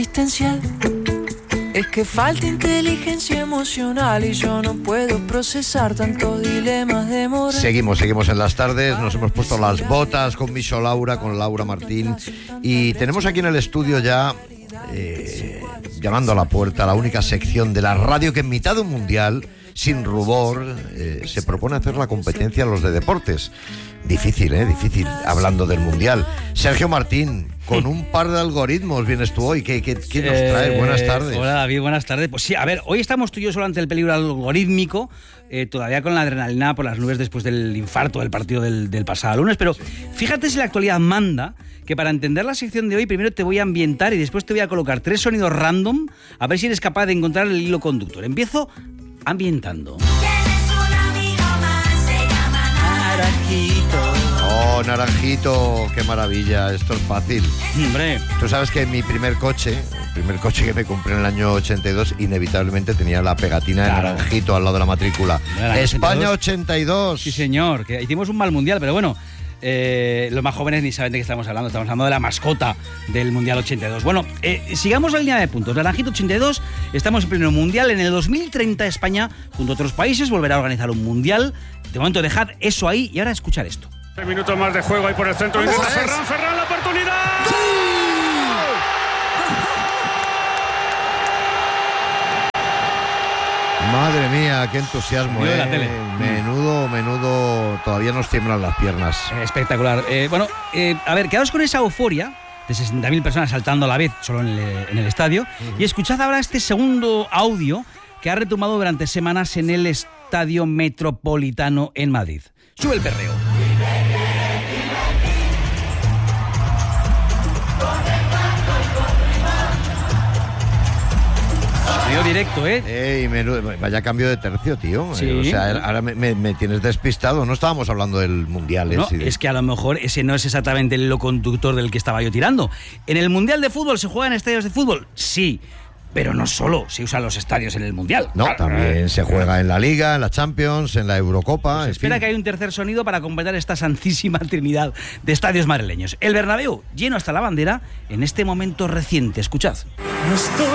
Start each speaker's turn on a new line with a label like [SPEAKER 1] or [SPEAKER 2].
[SPEAKER 1] Existencial. Es que falta inteligencia emocional y yo no puedo procesar tantos dilemas de moral.
[SPEAKER 2] Seguimos en las tardes, nos hemos puesto las botas con Micho Laura, con Laura Martín, y tenemos aquí en el estudio ya, llamando a la puerta, la única sección de la radio que en mitad de un mundial, sin rubor, se propone hacer la competencia a los de deportes. Difícil, hablando del mundial. Sergio Martín, con un par de algoritmos vienes tú hoy. ¿Qué nos traes? Buenas tardes.
[SPEAKER 3] Hola David, buenas tardes. Pues sí, a ver, hoy estamos tú y yo solo ante el peligro algorítmico, todavía con la adrenalina por las nubes después del infarto del partido del pasado lunes, pero fíjate si la actualidad manda que para entender la sección de hoy primero te voy a ambientar y después te voy a colocar 3 sonidos random a ver si eres capaz de encontrar el hilo conductor. Empiezo ambientando.
[SPEAKER 2] Oh, Naranjito, qué maravilla, esto es fácil.
[SPEAKER 3] Hombre.
[SPEAKER 2] Tú sabes que mi primer coche que me compré en el año 82, inevitablemente tenía la pegatina de Naranjito al lado de la matrícula. España 82.
[SPEAKER 3] Sí, señor, que hicimos un mal mundial, pero bueno, los más jóvenes ni saben de qué estamos hablando de la mascota del Mundial 82. Bueno, sigamos la línea de puntos. Naranjito 82, estamos en pleno mundial. En el 2030 España, junto a otros países, volverá a organizar un mundial. De momento dejad eso ahí y ahora escuchar esto.
[SPEAKER 4] 3 minutos más de juego ahí por el centro. Intenta Ferran la oportunidad. ¡Sí!
[SPEAKER 2] Madre mía, qué entusiasmo,
[SPEAKER 3] la tele.
[SPEAKER 2] Menudo, todavía nos tiemblan las piernas.
[SPEAKER 3] Espectacular. A ver, quedaos con esa euforia de 60.000 personas saltando a la vez solo en el estadio y escuchad ahora este segundo audio que ha retumbado durante semanas en el Estadio Metropolitano en Madrid. Sube el perreo. Sonido directo,
[SPEAKER 2] Vaya cambio de tercio, tío.
[SPEAKER 3] Sí.
[SPEAKER 2] O sea, ahora me tienes despistado. No estábamos hablando del Mundial.
[SPEAKER 3] No, es que a lo mejor ese no es exactamente el hilo conductor del que estaba yo tirando. ¿En el Mundial de Fútbol se juega en estadios de fútbol? Sí. Pero no solo se usan los estadios en el Mundial.
[SPEAKER 2] No, también se juega en la Liga, en la Champions, en la Eurocopa.
[SPEAKER 3] Pues espera que hay un tercer sonido para completar esta santísima trinidad de estadios madrileños. El Bernabéu, lleno hasta la bandera, en este momento reciente. Escuchad.